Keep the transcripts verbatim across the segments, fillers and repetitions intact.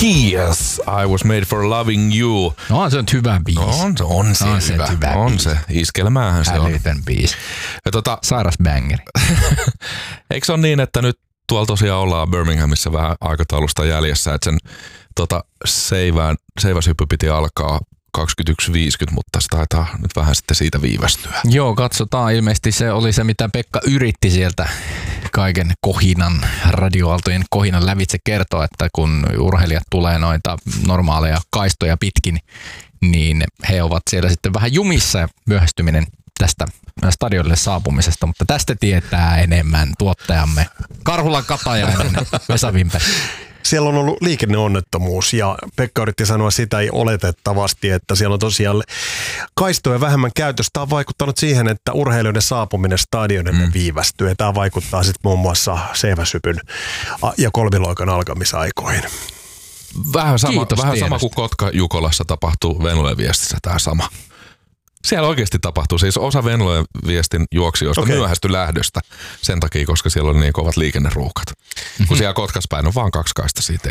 Kiss, I was made for loving you. No se on hyvä biisi. On, on se, on se hyvä. hyvä on biisi. se. Iskelmäähän se on. Älytön biisi. Ja tota, Sairas bangeri. eikö se ole niin, että nyt tuolla tosiaan ollaan Birminghamissa vähän aikataulusta jäljessä, että sen tota, seivään, seiväshyppy piti alkaa kaksikymmentäyksi viisikymmentä, mutta se taitaa nyt vähän sitten siitä viivästyä. Joo, katsotaan. Ilmeisesti se oli se, mitä Pekka yritti sieltä kaiken kohinan, radioaaltojen kohinan lävitse kertoa, että kun urheilijat tulee noita normaaleja kaistoja pitkin, niin he ovat siellä sitten vähän jumissa ja myöhästyminen tästä stadionille saapumisesta, mutta tästä tietää enemmän tuottajamme Karhulan Katajainen, Vesa Wimberg. Siellä on ollut liikenneonnettomuus ja Pekka yritti sanoa sitä ei oletettavasti, että siellä on tosiaan kaistoja vähemmän käytöstä. Tämä on vaikuttanut siihen, että urheilijoiden saapuminen stadionille mm. viivästyy. Tämä vaikuttaa sitten muun muassa seiväsypyn ja kolmiloikan alkamisaikoihin. Vähän sama, vähän sama kuin Kotka-Jukolassa tapahtuu Venlojen viestissä tämä sama. Siellä oikeasti tapahtuu. Siis osa Venlojen viestin juoksijoista okay. myöhästyi lähdöstä sen takia, koska siellä oli niin kovat liikenneruuhkat. Mm-hmm. Kun siellä Kotkas päin on vaan kaksi kaista siitä.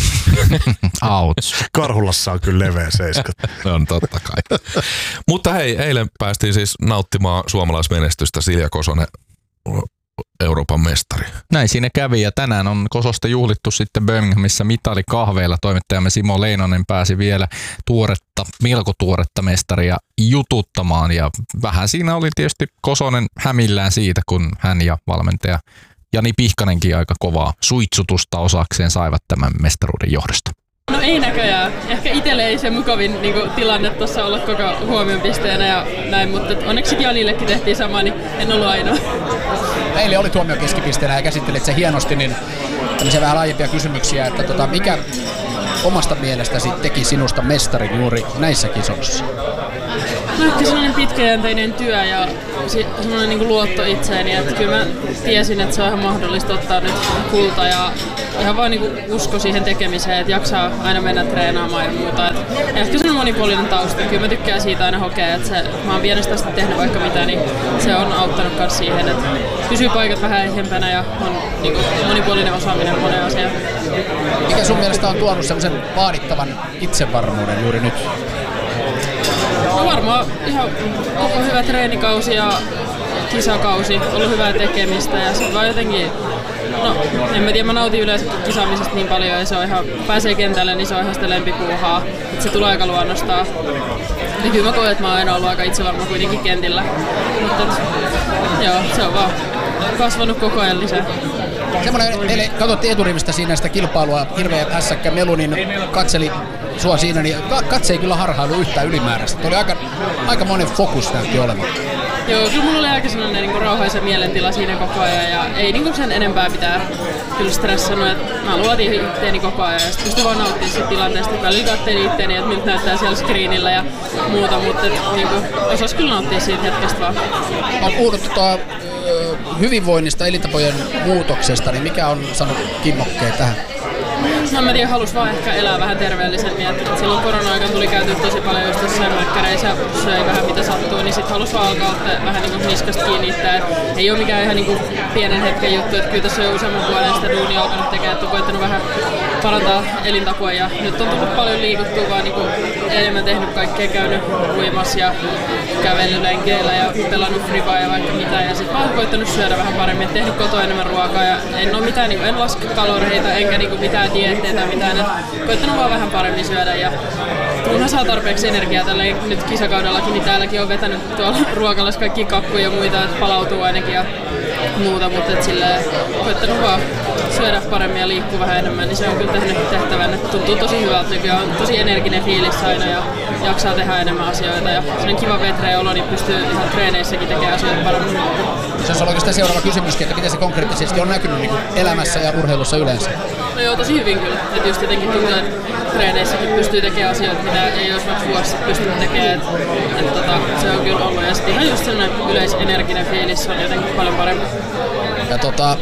Ouch. Karhulassa on kyllä leveä seiskat. On totta kai. Mutta hei, eilen päästiin siis nauttimaan suomalaismenestystä. Silja Kosonen, Euroopan mestari. Näin siinä kävi ja tänään on Kososta juhlittu sitten Birminghamissa mitalikahveilla. Toimittajamme Simo Leinonen pääsi vielä tuoretta, melko tuoretta mestaria jututtamaan ja vähän siinä oli tietysti Kosonen hämillään siitä, kun hän ja valmentaja Jani Pihkanenkin aika kovaa suitsutusta osakseen saivat tämän mestaruuden johdosta. No ei näköjään. Ehkä itselle ei se mukavin niin kuin, tilanne tuossa olla koko huomion pisteenä ja näin, mutta onneksi Janillekin tehtiin sama, niin en ollut ainoa. Eilen oli tuomion keskipisteenä ja käsittelit se hienosti, niin tämmöisiä vähän laajempia kysymyksiä, että tota, mikä omasta mielestäsi teki sinusta mestarin juuri näissä kisoissa? No ehkä sellainen pitkäjänteinen työ ja sellainen niin kuin luotto itseeni, että kyllä mä tiesin, että se on ihan mahdollista ottaa nyt kulta ja ihan vaan niin kuin usko siihen tekemiseen, että jaksaa aina mennä treenaamaan ja muuta. Et ehkä sellainen monipuolinen tausta, kyllä mä tykkään siitä aina hokea, että se, mä oon pienestä asti tehnyt vaikka mitä, niin se on auttanut myös siihen, että pysyy paikat vähän ehjempänä ja on niin kuin monipuolinen osaaminen moneen asiaan. Mikä sun mielestä on tuonut semmoisen vaadittavan itsevarmuuden juuri nyt? No varmaan ihan koko hyvä treenikausi ja kisakausi, ollut hyvää tekemistä ja sitten vaan jotenkin, no en mä tiedä, mä nautin yleensä kisaamisesta niin paljon ja se on ihan, pääsee kentälle, niin se on ihan sitä lempipuuhaa, että se tulee aika luonnostaan. Ja kyllä mä koen, että mä oon aina ollut aika itsevarma kuitenkin kentillä, mutta et, joo, se on vaan kasvanut koko ajan lisää. Semmoinen, eilen katsottiin eturivistä siinä sitä kilpailua, hirveä hässäkkä melu, niin katseli sua siinä, niin katse ei kyllä harhailu yhtään ylimääräistä. Oli aika, aika monen fokus näytti olevan. Joo, kyllä mulla oli aika sellainen niin rauhaisa mielentila siinä koko ajan ja ei niin sen enempää pitää kyllä stressannut, että mä luotin itteeni koko ajan ja sitten pystyn vaan nauttimaan siitä tilanteesta. Välillä katselin itteeni, että miltä näyttää siellä screenillä ja muuta, mutta et, niin osas kyllä nauttia siitä hetkestä vaan. On puhuttu tota, hyvinvoinnista, elintapojen muutoksesta, niin mikä on sanottu kimmokkeen tähän? No mä tiedän, halus vaan ehkä elää vähän terveellisemmin. Et silloin korona-aikana tuli käyty tosi paljon just jossain mökkäreissä ja söi vähän mitä sattuu, niin sit halus vaan alkaa ottaa vähän niinku niskasta kiinni. Et ei oo mikään ihan niinku pienen hetken juttu, että kyllä tässä on jo useamman vuoden sitä duunia alkanut tekemään, että on koettanut vähän parantaa elintapoja. Ja nyt on tullut paljon liikuttua, vaan niinku enemmän tehnyt kaikkea, käynyt uimassa ja kävelylenkeillä ja pelannut fribaa ja vaikka mitä. Ja sit vaan koettanut syödä vähän paremmin, et tehnyt kotoa enemmän ruokaa ja en oo mitään, niinku, en laske kaloreita enkä niinku mitään dieetteitä tai mitään, että koittanut vaan vähän paremmin syödä ja kunhan saa tarpeeksi energiaa tällä nyt kisakaudellakin, niin täälläkin on vetänyt tuolla ruokalassa kaikki kakkuja ja muita, että palautuu ainakin ja muuta, mutta et silleen koittanut vaan syödä paremmin ja liikkua vähän enemmän, niin se on kyllä tehnyt tehtävän, että tuntuu tosi hyvältä nykyään, on tosi energinen fiilis aina ja jaksaa tehdä enemmän asioita ja sellainen kiva vetreä olo, niin pystyy ihan treeneissäkin tekemään asioita paremmin. Se on oikeastaan seuraava kysymyskin, että miten se konkreettisesti on näkynyt niin elämässä ja urheilussa yleensä? No joo, tosi hyvin kyllä. Että just jotenkin tuntuu, että treeneissäkin pystyy tekemään asioita, mitä ei olisi vaikka vuosi pystynyt tekemään. Että et, tota, se on kyllä ollut. Ja sitten ihan just sellainen yleisenerginen fiilis on jotenkin paljon parempi. Ja tota,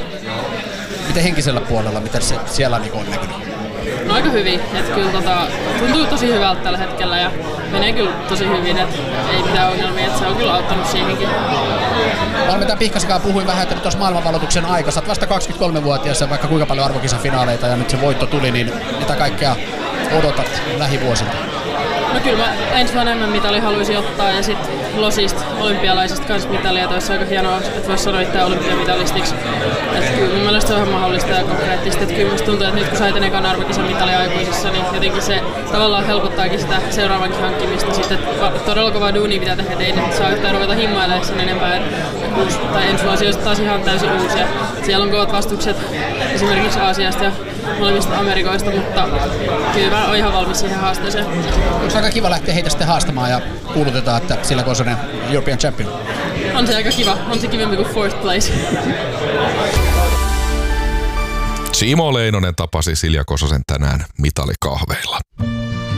miten henkisellä puolella, miten se siellä niin on näkynyt? No aika hyvin. Että kyllä tota, tuntuu tosi hyvältä tällä hetkellä ja menee kyllä tosi hyvin. Että ei mitään ongelmia, että se on kyllä auttanut siihenkin. Valmentaja Pihkasikaan puhui vähän, että nyt olisi maailmanvaloituksen aika. Sä oot vasta kaksikymmentäkolmevuotias ja vaikka kuinka paljon arvokisafinaaleita ja nyt se voitto tuli, niin mitä kaikkea odotat lähivuosilta? No kyllä mä ensi vuonna M M-mitali haluaisin ottaa ja sitten losista, olympialaisista kanssa mitalia. Toi olisi aika hienoa, että voisi sanoa itseään olympiamitalistiksi. Että kyllä mun mielestä se on ihan mahdollista ja konkreettista. Että kyllä musta tuntuu, että nyt kun sait ekan arvokisan mitali aikuisissa, niin jotenkin se tavallaan helpottaakin sitä seuraavankin hankkimista. Sitten todella kovaa duunia pitää tehdä, että ei nyt saa yhtään ruveta himmailemaan sen enempää. Uusi, tai ensi vuosi olisi taas ihan täysin uusia. Siellä on kovat vastukset esimerkiksi Aasiasta ja molemmista Amerikoista, mutta kyllä mä oon ihan valmis siihen haasteeseen. Onko aika kiva lähteä heitä sitten haastamaan ja kuulutetaan, että sillä Kosonen European Champion? On se aika kiva. On se kivempi kuin fourth place. Simo Leinonen tapasi Silja Kososen tänään mitalikahveilla.